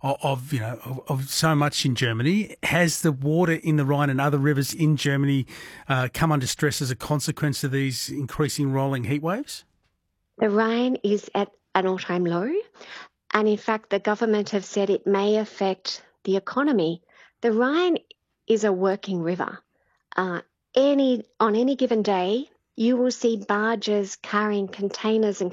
of so much in Germany. Has the water in the Rhine and other rivers in Germany come under stress as a consequence of these increasing rolling heat waves? The Rhine is at an all-time low, and in fact, the government have said it may affect the economy. The Rhine is a working river. On any given day, you will see barges carrying containers,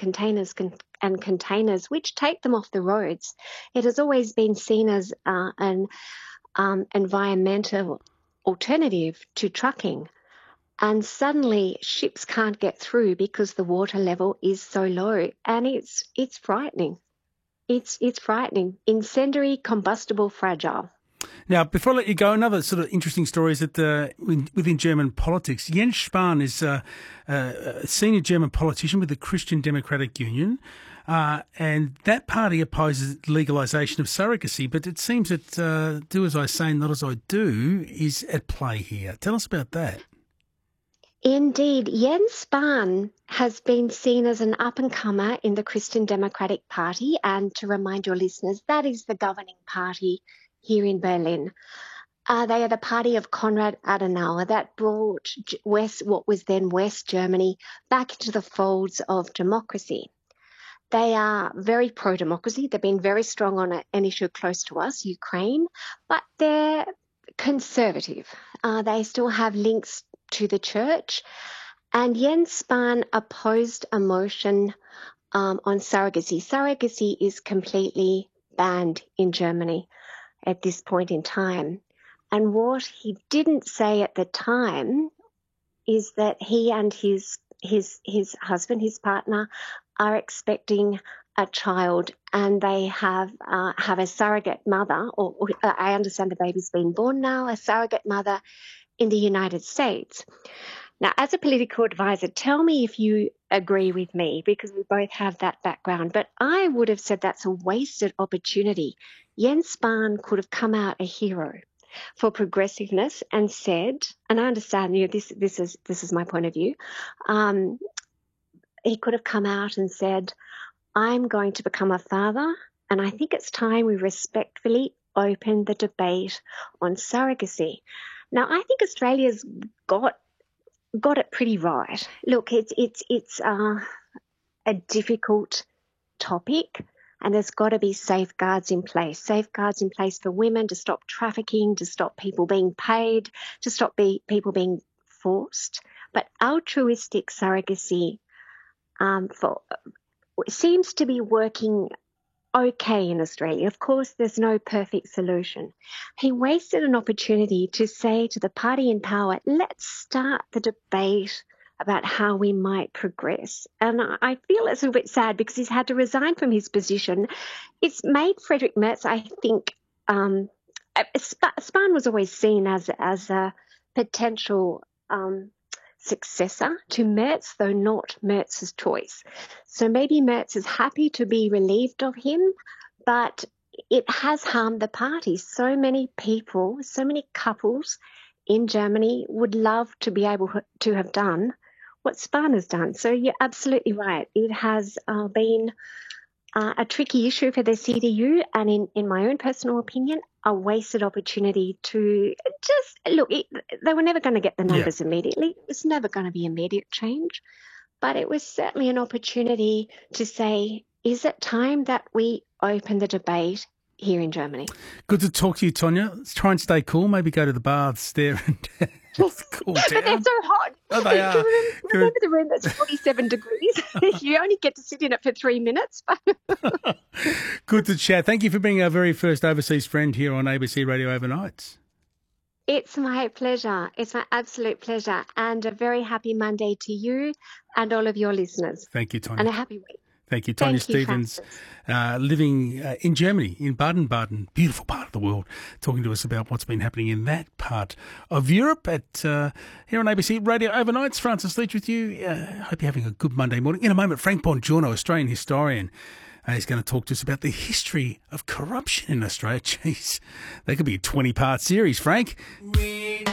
which take them off the roads. It has always been seen as an environmental alternative to trucking. And suddenly ships can't get through because the water level is so low. And it's frightening. It's frightening. Incendiary, combustible, fragile. Now, before I let you go, another sort of interesting story is that within German politics, Jens Spahn is a senior German politician with the Christian Democratic Union, and that party opposes legalisation of surrogacy, but it seems that do as I say, not as I do is at play here. Tell us about that. Indeed, Jens Spahn has been seen as an up-and-comer in the Christian Democratic Party, and to remind your listeners, that is the governing party here in Berlin. They are the party of Konrad Adenauer that brought what was then West Germany back into the folds of democracy. They are very pro-democracy. They've been very strong on an issue close to us, Ukraine, but they're conservative. They still have links to the church. And Jens Spahn opposed a motion on surrogacy. Surrogacy is completely banned in Germany at this point in time. And what he didn't say at the time is that he and his husband, his partner, are expecting a child, and they have a surrogate mother, or I understand the baby's been born now, a surrogate mother in the United States. Now, as a political advisor, tell me if you agree with me, because we both have that background. But I would have said that's a wasted opportunity. Jens Spahn could have come out a hero for progressiveness and said, and I understand, this is my point of view. He could have come out and said, I'm going to become a father, and I think it's time we respectfully open the debate on surrogacy. Now, I think Australia's got it pretty right. Look, it's a difficult topic, and there's got to be safeguards in place for women to stop trafficking, to stop people being paid, to stop people being forced. But altruistic surrogacy seems to be working okay in Australia. Of course, there's no perfect solution. He wasted an opportunity to say to the party in power, let's start the debate about how we might progress. And I feel it's a little bit sad because he's had to resign from his position. It's made Friedrich Merz, I think, Spahn was always seen as a potential successor to Merz, though not Merz's choice. So maybe Merz is happy to be relieved of him, but it has harmed the party. So many people, so many couples in Germany would love to be able to have done what Spahn has done. So you're absolutely right. It has been a tricky issue for the CDU, and in my own personal opinion, a wasted opportunity to just look. They were never going to get the numbers immediately. It was never going to be immediate change, but it was certainly an opportunity to say, is it time that we open the debate here in Germany? Good to talk to you, Tonya. Let's try and stay cool. Maybe go to the baths there and cool down. But they're so hot. Oh, they are. Remember the room that's 47 degrees? You only get to sit in it for 3 minutes. Good to chat. Thank you for being our very first overseas friend here on ABC Radio Overnights. It's my pleasure. It's my absolute pleasure. And a very happy Monday to you and all of your listeners. Thank you, Tonya. And a happy week. Thank you, Tonya Stevens, living in Germany, in Baden-Baden, beautiful part of the world, talking to us about what's been happening in that part of Europe here on ABC Radio Overnights. Francis Leach with you. Hope you're having a good Monday morning. In a moment, Frank Bongiorno, Australian historian, he's going to talk to us about the history of corruption in Australia. Jeez, that could be a 20-part series, Frank.